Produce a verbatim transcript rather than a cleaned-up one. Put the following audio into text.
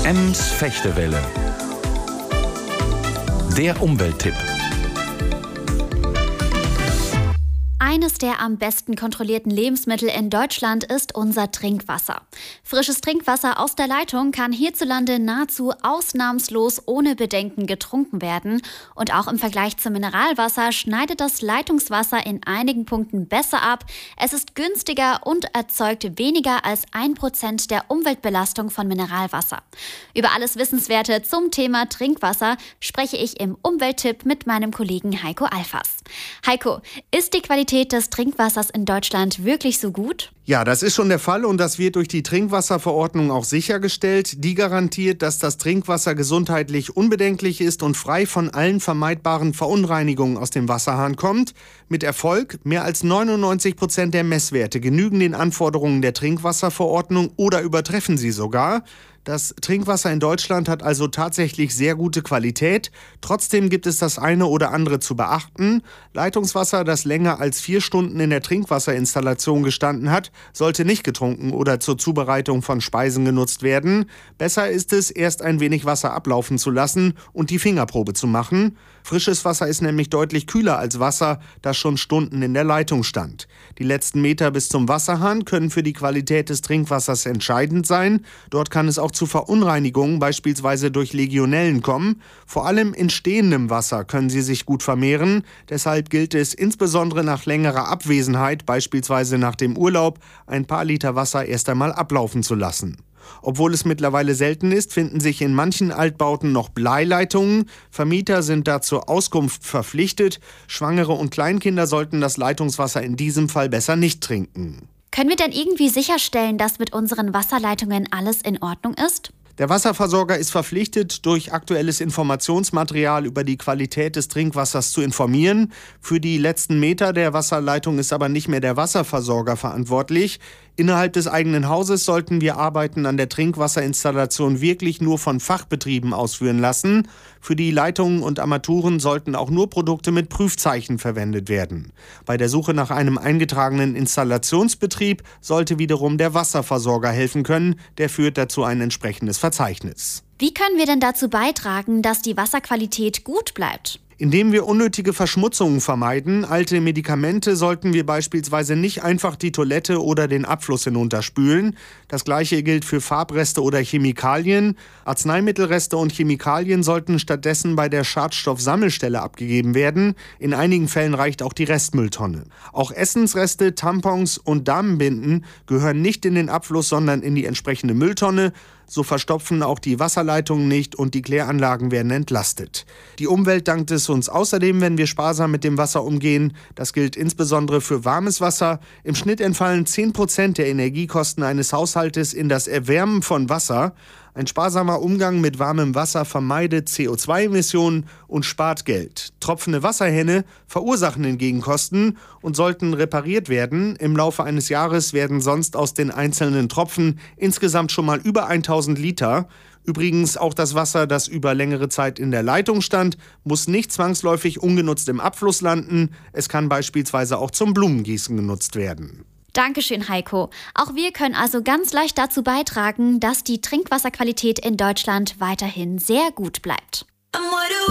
Ems Fechtewelle. Der Umwelttipp. Eines der am besten kontrollierten Lebensmittel in Deutschland ist unser Trinkwasser. Frisches Trinkwasser aus der Leitung kann hierzulande nahezu ausnahmslos ohne Bedenken getrunken werden. Und auch im Vergleich zum Mineralwasser schneidet das Leitungswasser in einigen Punkten besser ab. Es ist günstiger und erzeugt weniger als ein Prozent der Umweltbelastung von Mineralwasser. Über alles Wissenswerte zum Thema Trinkwasser spreche ich im Umwelttipp mit meinem Kollegen Heiko Alfers. Heiko, ist die Qualität des Trinkwassers in Deutschland wirklich so gut? Ja, das ist schon der Fall und das wird durch die Trinkwasserverordnung auch sichergestellt. Die garantiert, dass das Trinkwasser gesundheitlich unbedenklich ist und frei von allen vermeidbaren Verunreinigungen aus dem Wasserhahn kommt. Mit Erfolg, mehr als neunundneunzig Prozent der Messwerte genügen den Anforderungen der Trinkwasserverordnung oder übertreffen sie sogar. Das Trinkwasser in Deutschland hat also tatsächlich sehr gute Qualität. Trotzdem gibt es das eine oder andere zu beachten. Leitungswasser, das länger als vier Stunden in der Trinkwasserinstallation gestanden hat, sollte nicht getrunken oder zur Zubereitung von Speisen genutzt werden. Besser ist es, erst ein wenig Wasser ablaufen zu lassen und die Fingerprobe zu machen. Frisches Wasser ist nämlich deutlich kühler als Wasser, das schon Stunden in der Leitung stand. Die letzten Meter bis zum Wasserhahn können für die Qualität des Trinkwassers entscheidend sein. Dort kann es auch zu Verunreinigungen, beispielsweise durch Legionellen, kommen. Vor allem in stehendem Wasser können sie sich gut vermehren. Deshalb gilt es insbesondere nach längerer Abwesenheit, beispielsweise nach dem Urlaub, ein paar Liter Wasser erst einmal ablaufen zu lassen. Obwohl es mittlerweile selten ist, finden sich in manchen Altbauten noch Bleileitungen. Vermieter sind dazu Auskunft verpflichtet. Schwangere und Kleinkinder sollten das Leitungswasser in diesem Fall besser nicht trinken. Können wir denn irgendwie sicherstellen, dass mit unseren Wasserleitungen alles in Ordnung ist? Der Wasserversorger ist verpflichtet, durch aktuelles Informationsmaterial über die Qualität des Trinkwassers zu informieren. Für die letzten Meter der Wasserleitung ist aber nicht mehr der Wasserversorger verantwortlich. Innerhalb des eigenen Hauses sollten wir Arbeiten an der Trinkwasserinstallation wirklich nur von Fachbetrieben ausführen lassen. Für die Leitungen und Armaturen sollten auch nur Produkte mit Prüfzeichen verwendet werden. Bei der Suche nach einem eingetragenen Installationsbetrieb sollte wiederum der Wasserversorger helfen können. Der führt dazu ein entsprechendes Verzeichnis. Wie können wir denn dazu beitragen, dass die Wasserqualität gut bleibt? Indem wir unnötige Verschmutzungen vermeiden. Alte Medikamente sollten wir beispielsweise nicht einfach die Toilette oder den Abfluss hinunterspülen. Das Gleiche gilt für Farbreste oder Chemikalien. Arzneimittelreste und Chemikalien sollten stattdessen bei der Schadstoffsammelstelle abgegeben werden. In einigen Fällen reicht auch die Restmülltonne. Auch Essensreste, Tampons und Damenbinden gehören nicht in den Abfluss, sondern in die entsprechende Mülltonne. So verstopfen auch die Wasserleitungen nicht und die Kläranlagen werden entlastet. Die Umwelt dankt es uns außerdem, wenn wir sparsam mit dem Wasser umgehen. Das gilt insbesondere für warmes Wasser. Im Schnitt entfallen zehn Prozent der Energiekosten eines Haushaltes in das Erwärmen von Wasser. Ein sparsamer Umgang mit warmem Wasser vermeidet C O zwei Emissionen und spart Geld. Tropfende Wasserhähne verursachen hingegen Kosten und sollten repariert werden. Im Laufe eines Jahres werden sonst aus den einzelnen Tropfen insgesamt schon mal über tausend Liter. Übrigens auch das Wasser, das über längere Zeit in der Leitung stand, muss nicht zwangsläufig ungenutzt im Abfluss landen. Es kann beispielsweise auch zum Blumengießen genutzt werden. Dankeschön, Heiko. Auch wir können also ganz leicht dazu beitragen, dass die Trinkwasserqualität in Deutschland weiterhin sehr gut bleibt.